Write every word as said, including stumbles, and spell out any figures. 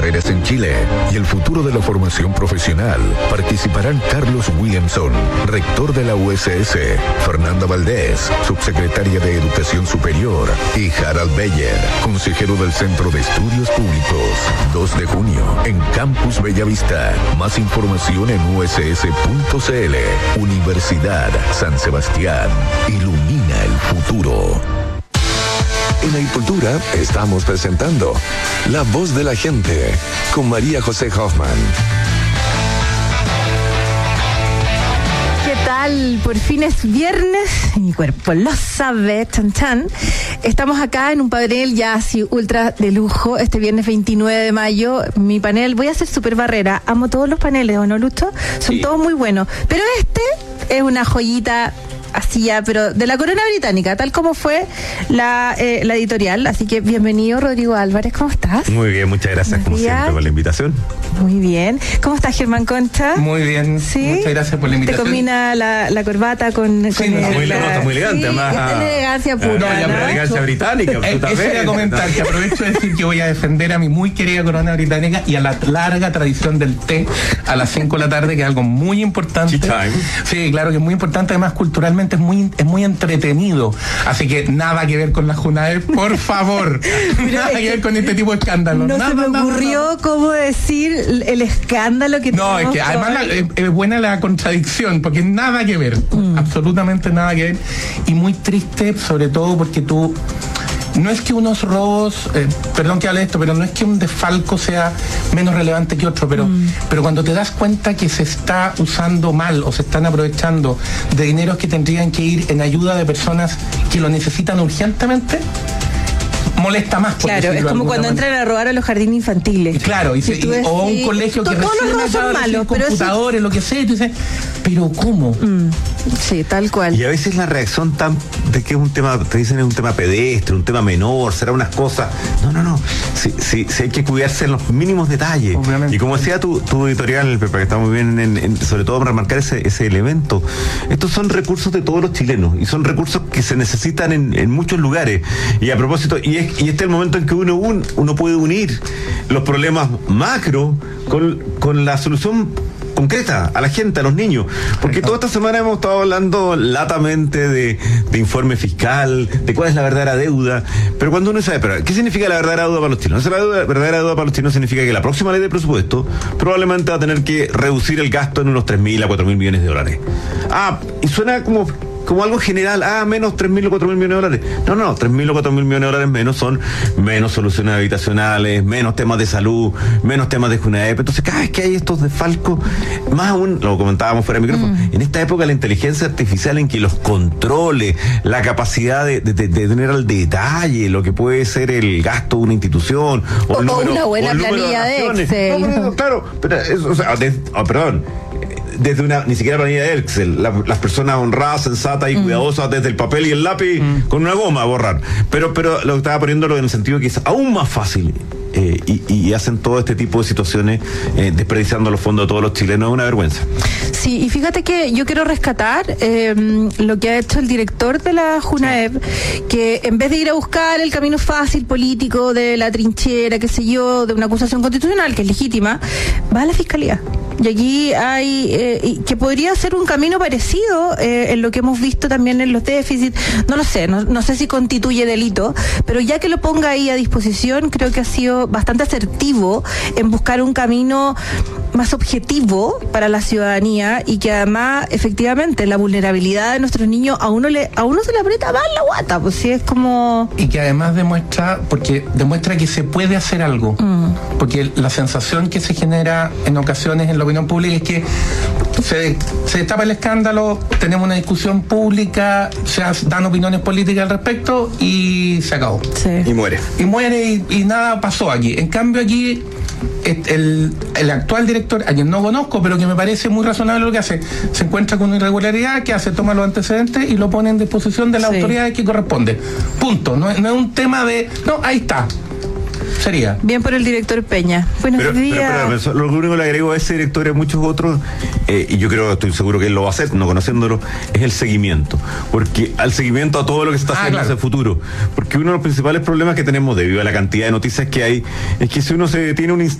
carreras en Chile y el futuro de la formación profesional, participarán Carlos Williamson, rector de la U S S, Fernanda Valdés, subsecretaria de Educación Superior, y Harald Beyer, consejero del Centro de Estudios Públicos. dos de junio, en Campus Bellavista. Más información en u s s punto c l. Universidad San Sebastián. Ilumina el futuro. En Agricultura estamos presentando La Voz de la Gente con María José Hoffman. ¿Qué tal? Por fin es viernes, mi cuerpo lo sabe, chan chan. Estamos acá en un panel ya así ultra de lujo, este viernes veintinueve de mayo. Mi panel, voy a hacer super barrera, amo todos los paneles, ¿o no, Lucho? Son sí. Todos muy buenos, pero este es una joyita así ya, pero de la corona británica, tal como fue la, eh, la editorial. Así que bienvenido, Rodrigo Álvarez, ¿cómo estás? Muy bien, muchas gracias, como siempre, por la invitación. Muy bien. ¿Cómo estás, Germán Concha? Muy bien, ¿sí? Muchas gracias por la invitación. ¿Te combina la, la corbata con, sí, con no, el, muy, la, no, está muy elegante, sí, más. Esta elegancia pura, no, la ¿no? elegancia británica. Eh, eso voy a comentar, que aprovecho de decir que voy a defender a mi muy querida corona británica y a la larga tradición del té a las cinco de la tarde, que es algo muy importante. Tea time. Sí, claro que es muy importante, además culturalmente es muy, es muy entretenido. Así que nada que ver con la Junaed, por favor. Nada que ver con este tipo de escándalos. No nada, se me nada, ocurrió nada. cómo decir el escándalo que No, es que además la, es, es buena la contradicción, porque nada que ver, mm. absolutamente nada que ver, y muy triste, sobre todo porque tú, no es que unos robos, eh, perdón que hable de esto, pero no es que un desfalco sea menos relevante que otro, pero, mm. pero cuando te das cuenta que se está usando mal o se están aprovechando de dineros que tendrían que ir en ayuda de personas que lo necesitan urgentemente, molesta más. Claro, es como cuando manera. entran a robar a los jardines infantiles. Claro, y se, y, o un colegio que recién acaba de recibir computadores, eso... lo que sea, y tú dices, pero ¿cómo? Mm, sí, tal cual. Y a veces la reacción tan de que es un tema, te dicen es un tema pedestre, un tema menor, será unas cosas. No, no, no. Sí, sí, sí hay que cuidarse en los mínimos detalles. Obviamente. Y como decía tu, tu editorial, Pepe, que está muy bien, en, en, sobre todo para remarcar ese, ese elemento, estos son recursos de todos los chilenos y son recursos que se necesitan en, en muchos lugares. Y a propósito, y es Y este es el momento en que uno, un, uno puede unir los problemas macro con, con la solución concreta a la gente, a los niños. Porque toda esta semana hemos estado hablando latamente de, de informe fiscal, de cuál es la verdadera deuda. Pero cuando uno sabe, pero ¿qué significa la verdadera deuda para los chinos? La deuda, verdadera deuda para los chinos significa que la próxima ley de presupuesto probablemente va a tener que reducir el gasto en unos tres mil a cuatro mil millones de dólares. Ah, y suena como... como algo general, ah, menos tres mil o cuatro mil millones de dólares. No, no, tres mil o cuatro mil millones de dólares menos son menos soluciones habitacionales, menos temas de salud, menos temas de Junaed. Entonces, cada vez que hay estos desfalcos, más aún, lo comentábamos fuera de micrófono, mm. en esta época la inteligencia artificial en que los controles, la capacidad de, de, de tener al detalle lo que puede ser el gasto de una institución, o, o, el número, o una buena o el planilla de, de Excel. No, no, no, claro, pero eso, o sea, de, oh, perdón. Desde una, ni siquiera planilla de Excel, la, las personas honradas, sensatas y mm. cuidadosas desde el papel y el lápiz mm. con una goma a borrar. Pero, pero lo que estaba poniéndolo en el sentido que es aún más fácil eh, y, y hacen todo este tipo de situaciones eh, desperdiciando los fondos de todos los chilenos. Es una vergüenza. Sí, y fíjate que yo quiero rescatar eh, lo que ha hecho el director de la Junaed, que en vez de ir a buscar el camino fácil político de la trinchera, qué sé yo, de una acusación constitucional que es legítima, va a la fiscalía. Y aquí hay, eh, que podría ser un camino parecido eh, en lo que hemos visto también en los déficits, no lo sé, no, no sé si constituye delito, pero ya que lo ponga ahí a disposición, creo que ha sido bastante asertivo en buscar un camino más objetivo para la ciudadanía y que además, efectivamente, la vulnerabilidad de nuestros niños a uno le a uno se le aprieta más la guata, pues sí, es como... Y que además demuestra, porque demuestra que se puede hacer algo, mm. porque la sensación que se genera en ocasiones en la opinión pública es que se, se destapa el escándalo, tenemos una discusión pública, se dan opiniones políticas al respecto y se acabó. Sí. Y muere. Y muere y, y nada pasó aquí. En cambio aquí el, el actual director, a quien no conozco, pero que me parece muy razonable lo que hace, se encuentra con una irregularidad, que hace, toma los antecedentes y lo pone en disposición de las sí. autoridades que corresponde. Punto. No, no es un tema de, no, ahí está. Sería. Bien por el director Peña. Buenos pero, días. Pero, pero, pero, lo único que le agrego a ese director y a muchos otros, eh, y yo creo, estoy seguro que él lo va a hacer, no conociéndolo, es el seguimiento. Porque al seguimiento a todo lo que se está haciendo ah, claro. hacia el futuro. Porque uno de los principales problemas que tenemos debido a la cantidad de noticias que hay, es que si uno se tiene un